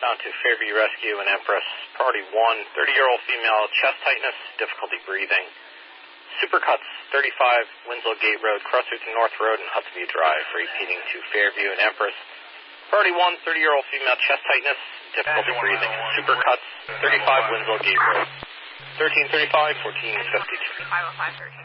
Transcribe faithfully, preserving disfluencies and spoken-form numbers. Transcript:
southbound to Fairview Rescue and Empress. Priority one, thirty-year-old female, chest tightness, difficulty breathing. Supercuts, thirty-five, Winslow Gate Road, Crossroads to North Road, and Hudson View Drive, repeating to Fairview and Empress. Priority one, thirty-year-old female, chest tightness, difficulty breathing. Supercuts, thirty-five, Winslow Gate Road. thirteen thirty-five, fourteen fifty-two.